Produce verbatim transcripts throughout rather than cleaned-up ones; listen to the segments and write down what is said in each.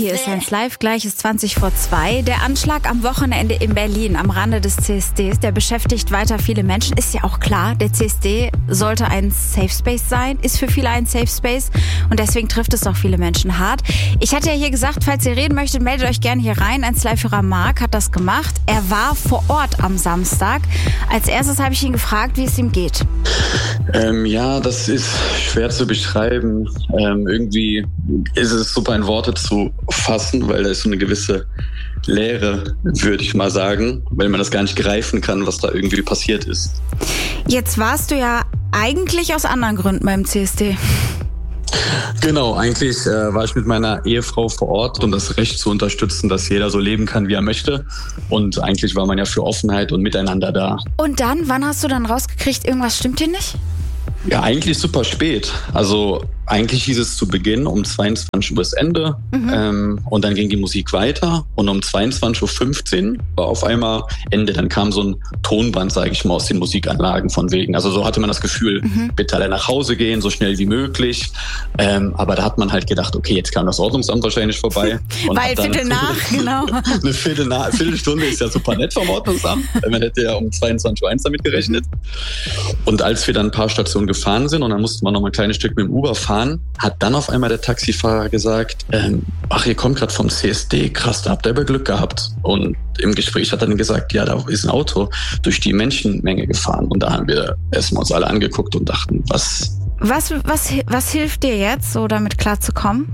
Hier ist eins Live, gleich ist zwanzig vor zwei. Der Anschlag am Wochenende in Berlin am Rande des C S Ds, der beschäftigt weiter viele Menschen. Ist ja auch klar, der C S D sollte ein Safe Space sein, ist für viele ein Safe Space und deswegen trifft es auch viele Menschen hart. Ich hatte ja hier gesagt, falls ihr reden möchtet, meldet euch gerne hier rein. eins Live-Hörer Marc hat das gemacht. Er war vor Ort am Samstag. Als erstes habe ich ihn gefragt, wie es ihm geht. Ähm, ja, das ist schwer zu beschreiben. Ähm, irgendwie ist es super in Worte zu fassen, weil da ist so eine gewisse Leere, würde ich mal sagen, weil man das gar nicht greifen kann, was da irgendwie passiert ist. Jetzt warst du ja eigentlich aus anderen Gründen beim C S D. Genau, eigentlich äh, war ich mit meiner Ehefrau vor Ort, um das Recht zu unterstützen, dass jeder so leben kann, wie er möchte. Und eigentlich war man ja für Offenheit und Miteinander da. Und dann, wann hast du dann rausgekriegt, irgendwas stimmt hier nicht? Ja, eigentlich super spät. Also eigentlich hieß es zu Beginn um zweiundzwanzig Uhr das Ende mhm. ähm, und dann ging die Musik weiter und um zweiundzwanzig Uhr fünfzehn war auf einmal Ende. Dann kam so ein Tonband, sage ich mal, aus den Musikanlagen von wegen. Also so hatte man das Gefühl, mhm. bitte alle nach Hause gehen, so schnell wie möglich. Ähm, aber da hat man halt gedacht, okay, jetzt kam das Ordnungsamt wahrscheinlich vorbei. Und Weil Viertel nach, genau. Eine Viertel nach, eine Viertelstunde ist ja super nett vom Ordnungsamt. Man hätte ja um zweiundzwanzig Uhr eins damit gerechnet. Und als wir dann ein paar Stationen gefahren sind und dann mussten wir noch mal ein kleines Stück mit dem Uber fahren, hat dann auf einmal der Taxifahrer gesagt, ähm, ach, ihr kommt gerade vom C S D, krass, da habt ihr aber Glück gehabt. Und im Gespräch hat er dann gesagt, ja, da ist ein Auto durch die Menschenmenge gefahren. Und da haben wir erstmal uns alle angeguckt und dachten, was... Was, was, was hilft dir jetzt, so damit klarzukommen?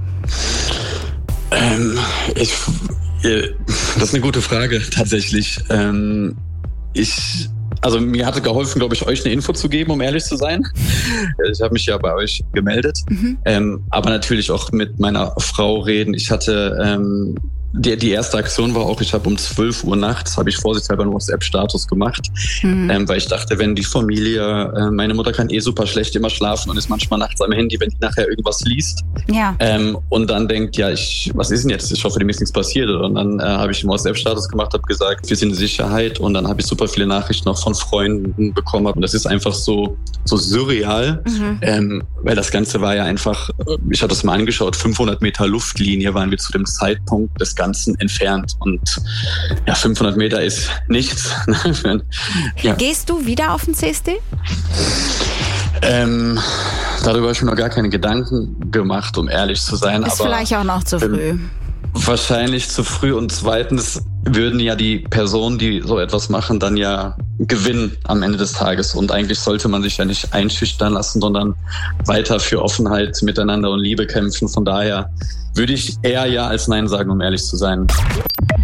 Ähm, ich, das ist eine gute Frage, tatsächlich. Ähm, ich... Also mir hatte geholfen, glaube ich, euch eine Info zu geben, um ehrlich zu sein. Ich habe mich ja bei euch gemeldet. Mhm. Ähm, aber natürlich auch mit meiner Frau reden. Ich hatte... Ähm, Die, die erste Aktion war auch, ich habe um zwölf Uhr nachts, habe ich vorsichtshalber einen WhatsApp-Status gemacht, mhm. ähm, weil ich dachte, wenn die Familie, äh, meine Mutter kann eh super schlecht immer schlafen und ist manchmal nachts am Handy, wenn die nachher irgendwas liest. Ja. Ähm, und dann denkt, ja, ich, was ist denn jetzt? Ich hoffe, dem ist nichts passiert. Und dann äh, habe ich einen WhatsApp-Status gemacht, habe gesagt, wir sind in Sicherheit. Und dann habe ich super viele Nachrichten noch von Freunden bekommen. Und das ist einfach so, so surreal, mhm. ähm, weil das Ganze war ja einfach, ich habe das mal angeschaut, fünfhundert Meter Luftlinie waren wir zu dem Zeitpunkt des Ganzen entfernt. Und ja, fünfhundert Meter ist nichts. Ja. Gehst du wieder auf den C S D? Ähm, darüber habe ich mir noch gar keine Gedanken gemacht, um ehrlich zu sein. Ist aber vielleicht auch noch zu früh. Ähm, wahrscheinlich zu früh. Und zweitens würden ja die Personen, die so etwas machen, dann ja gewinnen am Ende des Tages. Und eigentlich sollte man sich ja nicht einschüchtern lassen, sondern weiter für Offenheit, Miteinander und Liebe kämpfen. Von daher würde ich eher Ja als Nein sagen, um ehrlich zu sein.